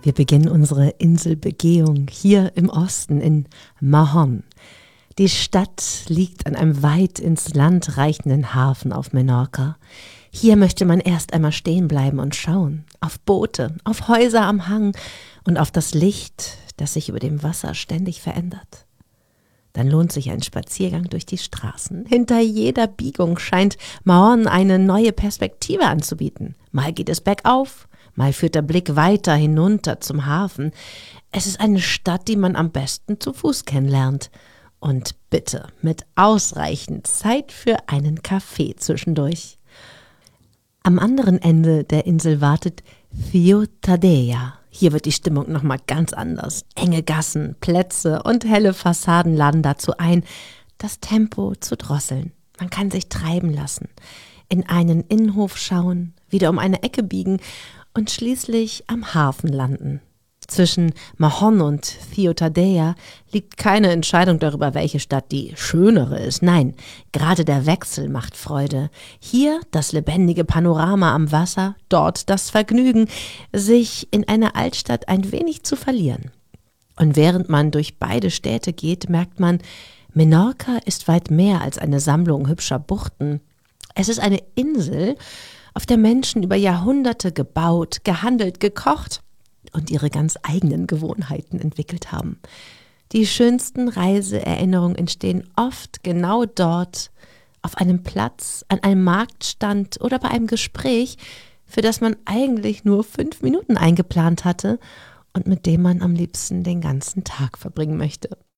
Wir beginnen unsere Inselbegehung hier im Osten in Mahon. Die Stadt liegt an einem weit ins Land reichenden Hafen auf Menorca. Hier möchte man erst einmal stehen bleiben und schauen. Auf Boote, auf Häuser am Hang und auf das Licht, das sich über dem Wasser ständig verändert. Dann lohnt sich ein Spaziergang durch die Straßen. Hinter jeder Biegung scheint Mahon eine neue Perspektive anzubieten. Mal geht es bergauf, mal führt der Blick weiter hinunter zum Hafen. Es ist eine Stadt, die man am besten zu Fuß kennenlernt. Und bitte mit ausreichend Zeit für einen Kaffee zwischendurch. Am anderen Ende der Insel wartet Ciutadella. Hier wird die Stimmung nochmal ganz anders. Enge Gassen, Plätze und helle Fassaden laden dazu ein, das Tempo zu drosseln. Man kann sich treiben lassen, in einen Innenhof schauen, wieder um eine Ecke biegen und schließlich am Hafen landen. Zwischen Mahon und Ciutadella liegt keine Entscheidung darüber, welche Stadt die schönere ist. Nein, gerade der Wechsel macht Freude. Hier das lebendige Panorama am Wasser, dort das Vergnügen, sich in einer Altstadt ein wenig zu verlieren. Und während man durch beide Städte geht, merkt man, Menorca ist weit mehr als eine Sammlung hübscher Buchten. Es ist eine Insel, auf der Menschen über Jahrhunderte gebaut, gehandelt, gekocht und ihre ganz eigenen Gewohnheiten entwickelt haben. Die schönsten Reiseerinnerungen entstehen oft genau dort, auf einem Platz, an einem Marktstand oder bei einem Gespräch, für das man eigentlich nur 5 Minuten eingeplant hatte und mit dem man am liebsten den ganzen Tag verbringen möchte.